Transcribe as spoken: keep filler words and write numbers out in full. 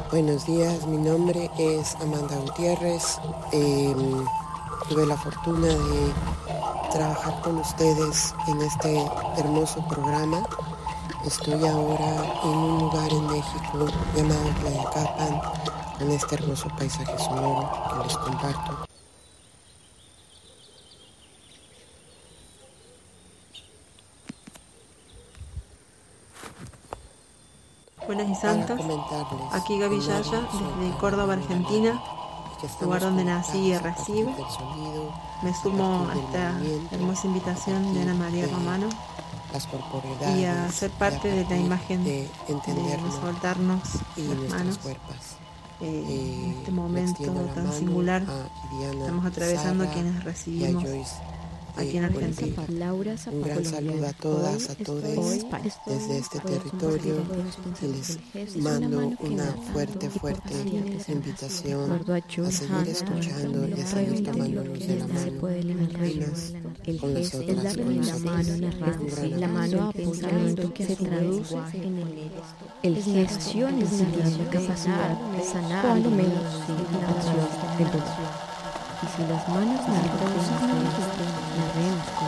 Buenos días, mi nombre es Amanda Gutiérrez. Eh, tuve la fortuna de trabajar con ustedes en este hermoso programa. Estoy ahora en un lugar en México llamado Tlayacapan, con este hermoso paisaje sonoro que les comparto. Buenas y santas, aquí Gaby Yaya desde Córdoba, Argentina, lugar donde nací y recibo. Me sumo a esta hermosa invitación de Ana María Romano y a ser parte de la imagen de no soltarnos las manos eh, en este momento tan singular que estamos atravesando quienes recibimos aquí en Argentina. Un gran saludo a todas, a todos desde este territorio y les mando una fuerte, fuerte invitación a seguir escuchando y a seguir tomándonos de la mano con las otras, con nosotros. La mano a pensamiento que se traduce en el gesto, la capacidad de sanar, cuando menos significación del dolor. Y si las manos no reconocen la vemos